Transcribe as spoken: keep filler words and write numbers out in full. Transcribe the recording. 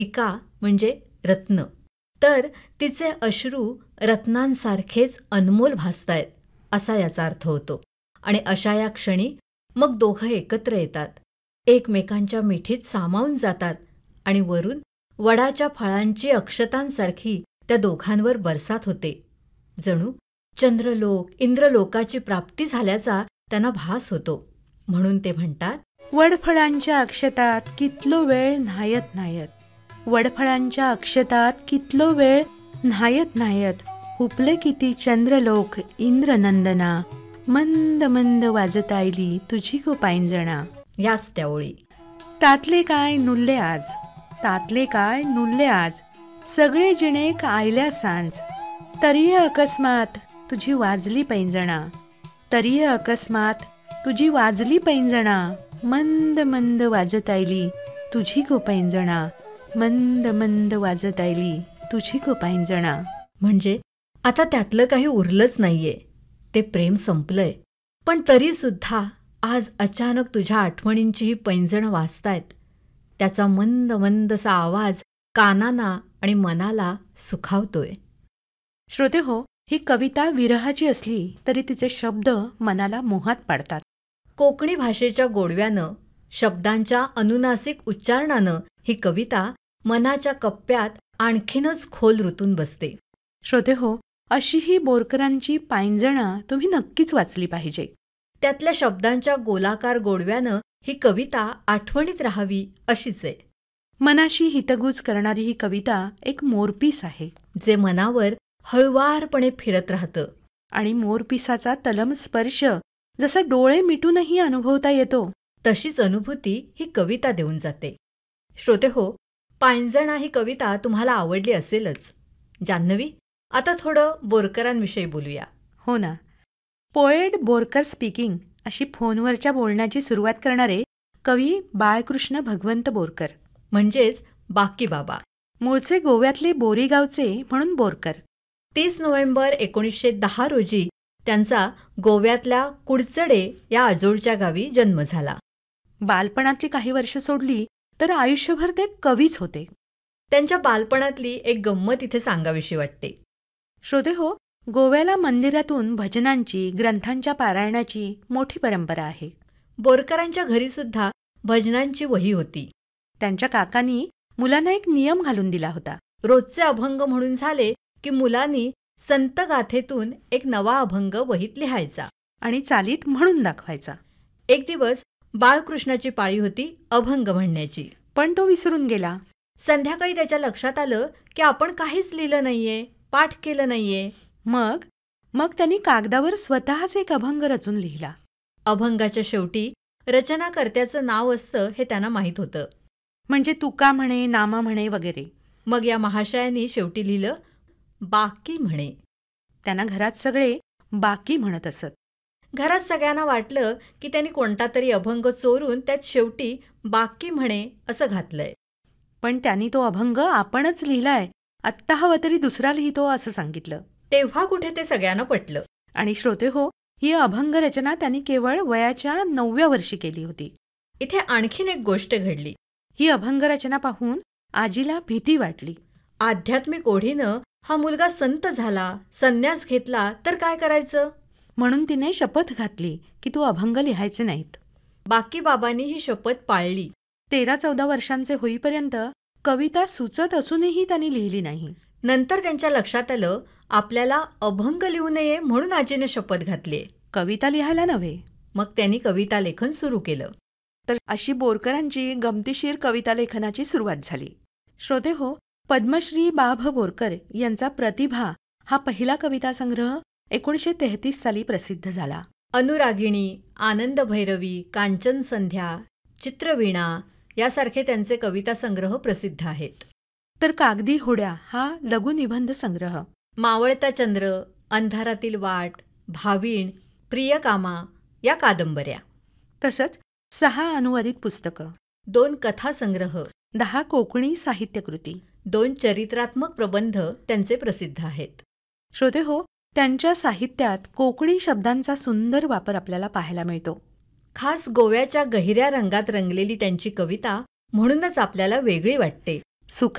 इका म्हणजे रत्न. तर तिचे अश्रू रत्नांसारखेच अनमोल भासतायत असा याचा अर्थ होतो. आणि अशा या क्षणी मग दोघं एकत्र येतात, एकमेकांच्या मिठीत सामावून जातात आणि वरून वडाच्या फळांची अक्षतांसारखी त्या दोघांवर बरसात होते. जणू चंद्रलोक इंद्रलोकाची प्राप्ती झाल्याचा त्यांना भास होतो. म्हणून ते म्हणतात, वडफळांच्या अक्षतात कितलो वेळ न्हायत न्हायत, वडफळांच्या अक्षतात कितलो वेळ न्हायत न्हायत, हुपले किती चंद्रलोक इंद्रनंदना, मंद मंद वाजत आयली तुझी गो पायंजणा. याच त्या ओळी. तातले काय नुल्ले आज, तातले काय नुल्ले आज, सगळे जिणेक आयल्या सांज, तरीय अकस्मात तुझी वाजली पैंजणा, तरीय अकस्मात तुझी वाजली पैंजणा, मंद मंद वाजत आयली तुझी गो पैंजणा, मंद मंद वाजत आयली तुझी गो पैंजणा. म्हणजे आता त्यातलं काही उरलंच नाहीये, ते प्रेम संपलंय. पण तरी सुद्धा आज अचानक तुझ्या आठवणींची ही पैंजणं वाजतायत. त्याचा मंद मंदसा आवाज कानांना आणि मनाला सुखावतोय. श्रोते हो, ही कविता विरहाची असली तरी तिचे शब्द मनाला मोहात पाडतात. कोकणी भाषेच्या गोडव्यानं, शब्दांच्या अनुनासिक उच्चारणानं ही कविता मनाच्या कप्प्यात आणखीनच खोल रुतून बसते. श्रोते हो, अशी ही बोरकरांची पायंजणा तुम्ही नक्कीच वाचली पाहिजे. त्यातल्या शब्दांच्या गोलाकार गोडव्यानं ही कविता आठवणीत राहावी अशीच आहे. मनाशी हितगुज करणारी ही कविता एक मोरपीस आहे, जे मनावर हळुवारपणे फिरत राहतं. आणि मोरपिसाचा तलम स्पर्श जसा डोळे मिटूनही अनुभवता येतो, तशीच अनुभूती ही कविता देऊन जाते. श्रोते हो, पायंजणा ही कविता तुम्हाला आवडली असेलच. जान्हवी, आता थोडं बोरकरांविषयी बोलूया. हो ना. पोएट बोरकर स्पीकिंग अशी फोनवरच्या बोलण्याची सुरुवात करणारे कवी बाळकृष्ण भगवंत बोरकर, म्हणजेच बाकी बाबा. मूळचे गोव्यातले बोरीगावचे म्हणून बोरकर. तीस नोव्हेंबर एकोणीसशे दहा रोजी त्यांचा गोव्यातल्या कुडचडे या आजोळच्या गावी जन्म झाला. बालपणातली काही वर्ष सोडली तर आयुष्यभर ते कवीच होते. त्यांच्या बालपणातली एक गंमत इथे सांगावीशी वाटते. श्रोते हो, गोव्याला मंदिरातून भजनांची, ग्रंथांच्या पारायणाची मोठी परंपरा आहे. बोरकरांच्या घरीसुद्धा भजनांची वही होती. त्यांच्या काकांनी मुलांना एक नियम घालून दिला होता. रोजचे अभंग म्हणून झाले की मुलांनी संत गाथेतून एक नवा अभंग वहीत लिहायचा आणि चालीत म्हणून दाखवायचा. एक दिवस बाळकृष्णाची पाळी होती अभंग म्हणण्याची, पण तो विसरून गेला. संध्याकाळी त्याच्या लक्षात आलं की आपण काहीच लिहिलं नाहीये, पाठ केलं नाहीये. मग मग त्यांनी कागदावर स्वतःच एक अभंग रचून लिहिला. अभंगाच्या शेवटी रचनाकर्त्याचं नाव असतं हे त्यांना माहीत होतं. म्हणजे तुका म्हणे, नामा म्हणे वगैरे. मग या महाशयांनी शेवटी लिहिलं बाकी म्हणे. त्यांना घरात सगळे बाकी म्हणत असत. घरात सगळ्यांना वाटलं की त्यांनी कोणता तरी अभंग चोरून त्यात शेवटी बाकी म्हणे असं घातलंय. पण त्यांनी तो अभंग आपणच लिहिलाय, आत्ता हवा तरी दुसरा लिहितो असं सांगितलं. तेव्हा कुठे ते सगळ्यांना पटलं. आणि श्रोते हो, ही अभंग रचना त्यांनी केवळ वयाच्या नवव्या वर्षी केली होती. इथे आणखीन एक गोष्ट घडली. ही अभंग रचना पाहून आजीला भीती वाटली. आध्यात्मिक ओढीनं हा मुलगा संत झाला, संन्यास घेतला तर काय करायचं, म्हणून तिने शपथ घातली की तू अभंग लिहायचे नाहीत. बाकी बाबांनी ही शपथ पाळली. तेरा चौदा वर्षांचे होईपर्यंत कविता सुचत असूनही त्यांनी लिहिली नाही. नंतर त्यांच्या लक्षात आलं आपल्याला अभंग लिहू नये म्हणून आजीने शपथ घातली, कविता लिहायला नव्हे. मग त्यांनी कविता लेखन सुरू केलं. तर अशी बोरकरांची गमतीशीर कविता लेखनाची सुरुवात झाली. श्रोते हो, पद्मश्री बा भ बोरकर यांचा प्रतिभा हा पहिला कविता संग्रह एकोणीसशे तेहतीस साली प्रसिद्ध झाला. अनुरागिणी, आनंद भैरवी, कांचन संध्या, चित्रवीणा यासारखे त्यांचे कविता संग्रह प्रसिद्ध आहेत. तर कागदी होड्या हा लघुनिबंध संग्रह, मावळता चंद्र, अंधारातील वाट, भावीण, प्रियकामा या कादंबऱ्या, तसंच सहा अनुवादित पुस्तकं, दोन कथासंग्रह, दहा कोकणी साहित्यकृती, दोन चरित्रात्मक प्रबंध त्यांचे प्रसिद्ध आहेत. श्रोते हो, त्यांच्या साहित्यात कोकणी शब्दांचा सुंदर वापर आपल्याला पाहायला मिळतो. खास गोव्याच्या गहिऱ्या रंगात रंगलेली त्यांची कविता म्हणूनच आपल्याला वेगळी वाटते. सुख